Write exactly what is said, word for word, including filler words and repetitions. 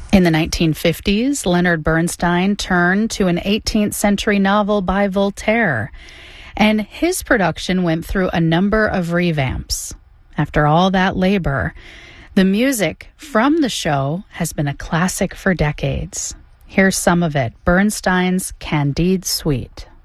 In the nineteen fifties, Leonard Bernstein turned to an eighteenth century novel by Voltaire, and his production went through a number of revamps. After all that labor, the music from the show has been a classic for decades. Here's some of it, Bernstein's Candide Suite.